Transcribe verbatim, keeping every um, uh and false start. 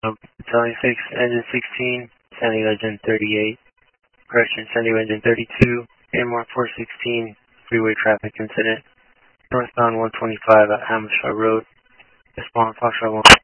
Um, Battalion six, Engine sixteen, Sandy Legend thirty-eight, correction, Sandy Legend thirty-two, Airmark four sixteen, freeway traffic incident, northbound one twenty-five at Hamershaw Road, respond Foxtrot one.